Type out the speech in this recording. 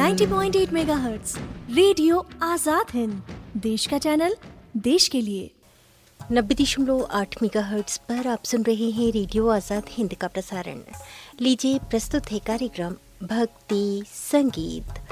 90.8 megahertz radio Azad Hind, देश का channel, देश के लिए। 90.8 मेगाहर्ट्ज पर आप सुन रहे हैं रेडियो आजाद हिंद का प्रसारण। लीजिए प्रस्तुत है कार्यक्रम भक्ति संगीत।